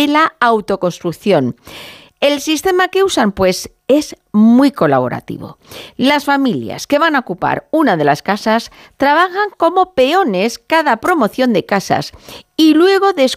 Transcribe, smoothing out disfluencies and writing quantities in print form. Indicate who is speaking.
Speaker 1: de la autoconstrucción. El sistema que usan, pues, es muy colaborativo. Las familias que van a ocupar una de las casas trabajan como peones cada promoción de casas y luego